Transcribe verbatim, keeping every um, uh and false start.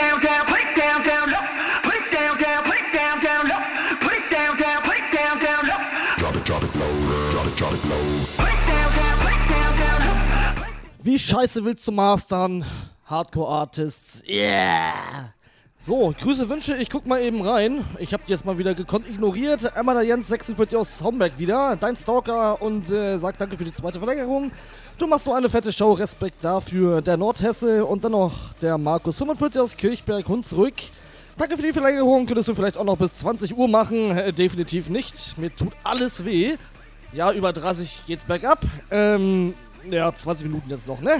down, down, put it down, down low. Put it down, down, put it down, down low. Put it down, down, put it down, down low. Drop it, drop it low. Drop it, drop it low. Put it down, down, put it down, down low. Wie scheiße willst du mastern? Hardcore-Artists, yeah! So, Grüße, Wünsche, ich guck mal eben rein. Ich hab die jetzt mal wieder gekonnt ignoriert. Einmal der Jens sechsundvierzig aus Homberg wieder, dein Stalker, und äh, sagt danke für die zweite Verlängerung. Du machst so eine fette Show, Respekt dafür. Der Nordhesse und dann noch der Markus fünfundvierzig aus Kirchberg, Hunsrück. Danke für die Verlängerung, könntest du vielleicht auch noch bis zwanzig Uhr machen? Äh, definitiv nicht, mir tut alles weh. Ja, über dreißig geht's bergab. Ähm, ja, zwanzig Minuten jetzt noch, ne?